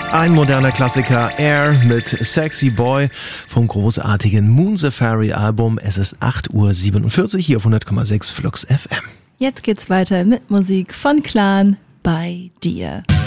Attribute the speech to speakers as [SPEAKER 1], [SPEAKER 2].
[SPEAKER 1] Ein moderner Klassiker, Air mit Sexy Boy vom großartigen Moon Safari Album. Es ist 8:47 Uhr hier auf 100,6 Flux FM.
[SPEAKER 2] Jetzt geht's weiter mit Musik von Clan bei dir.